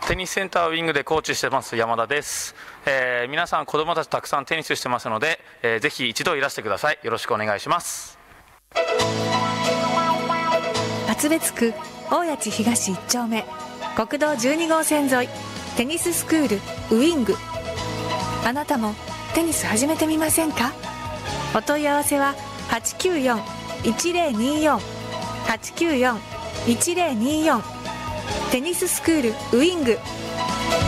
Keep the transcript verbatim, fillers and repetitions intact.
テニスセンターウィングでコーチしてます山田です。えー、皆さん子どもたちたくさんテニスしてますので、えー、ぜひ一度いらしてください。よろしくお願いします。 厚別区大谷地東いち丁目国道じゅうに号線沿いテニススクールウィング。あなたもテニス始めてみませんか？お問い合わせは はちきゅうよん いちゼロにーよん はちきゅうよん いちゼロにーよん。テニススクールウィング。